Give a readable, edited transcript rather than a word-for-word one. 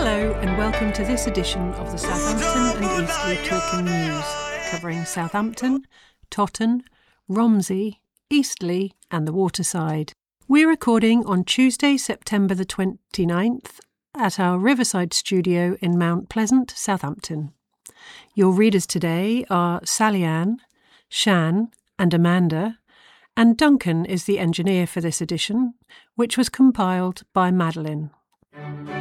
Hello and welcome to this edition of the Southampton and Eastleigh Talking News, covering Southampton, Totton, Romsey, Eastleigh and the Waterside. We're recording on Tuesday, September the 29th at our Riverside studio in Mount Pleasant, Southampton. Your readers today are Sally Ann, Shan and Amanda, and Duncan is the engineer for this edition, which was compiled by Madeline.